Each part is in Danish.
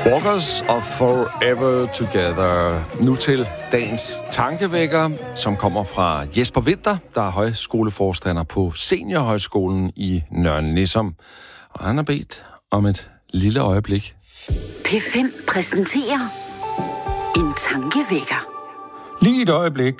Walkers of Forever Together. Nu til dagens tankevækker, som kommer fra Jesper Winther, der er højskoleforstander på Seniorhøjskolen i Nørre Nissum. Og han har bedt om et lille øjeblik. P5 præsenterer en tankevækker. Lige et øjeblik.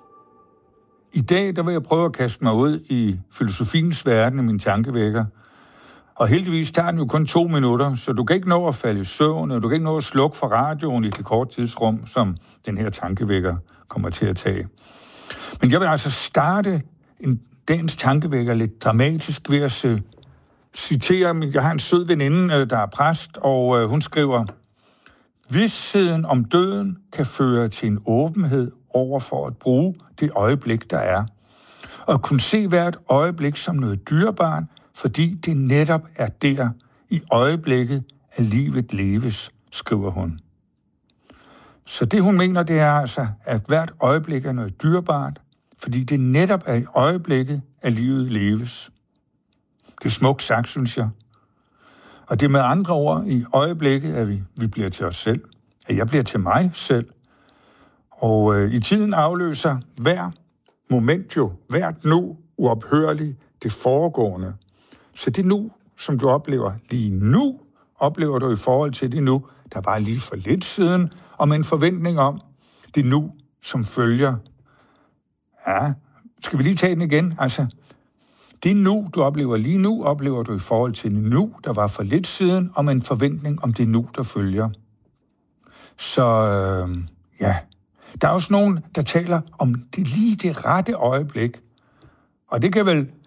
I dag der vil jeg prøve at kaste mig ud i filosofiens verden i min tankevækker. Og heldigvis tager den jo kun 2 minutter, så du kan ikke nå at falde i søvn, og du kan ikke nå at slukke for radioen i det korte tidsrum, som den her tankevækker kommer til at tage. Men jeg vil altså starte dagens tankevækker lidt dramatisk ved at citere. Jeg har en sød veninde, der er præst, og hun skriver: "Visheden om døden kan føre til en åbenhed over for at bruge det øjeblik, der er. Og kunne se hvert øjeblik som noget dyrebart, fordi det netop er der i øjeblikket, at livet leves", skriver hun. Så det, hun mener, det er altså, at hvert øjeblik er noget dyrebart, fordi det netop er i øjeblikket, at livet leves. Det er smukt sagt, synes jeg. Og det er med andre ord i øjeblikket, at vi bliver til os selv. At jeg bliver til mig selv. Og i tiden afløser hver moment jo, hvert nu uophørligt det foregående. Så det nu, som du oplever lige nu, oplever du i forhold til det nu, der var lige for lidt siden, og med en forventning om det nu, som følger. Ja, skal vi lige tage den igen? Altså, det nu, du oplever lige nu, oplever du i forhold til det nu, der var for lidt siden, og med en forventning om det nu, der følger. Så ja, der er også nogen, der taler om det rette øjeblik. Og det kan vel,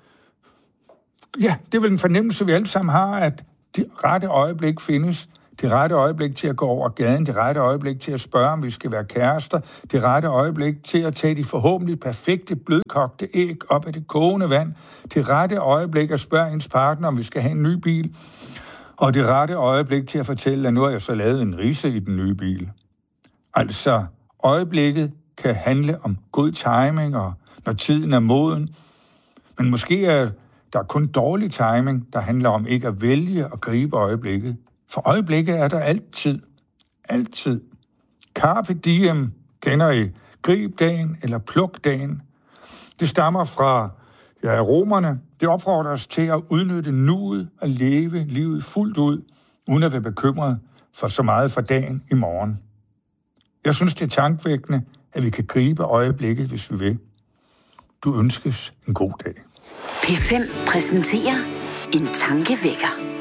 ja, det er vel en fornemmelse, vi alle sammen har, at det rette øjeblik findes. Det rette øjeblik til at gå over gaden, det rette øjeblik til at spørge, om vi skal være kærester, det rette øjeblik til at tage de forhåbentlig perfekte, blødkogte æg op af det kogende vand, det rette øjeblik at spørge ens partner, om vi skal have en ny bil, og det rette øjeblik til at fortælle, at nu har jeg så lavet en ridse i den nye bil. Altså, øjeblikket kan handle om god timing, og når tiden er moden, men måske er der kun dårlig timing, der handler om ikke at vælge og gribe øjeblikket. For øjeblikket er der altid. Altid. Carpe diem kender I. Grib dagen eller pluk dagen. Det stammer fra romerne. Det opfordrer os til at udnytte nuet og leve livet fuldt ud, uden at være bekymret for så meget for dagen i morgen. Jeg synes, det er tankevækkende, at vi kan gribe øjeblikket, hvis vi vil. Du ønskes en god dag. P5 præsenterer en tankevækker.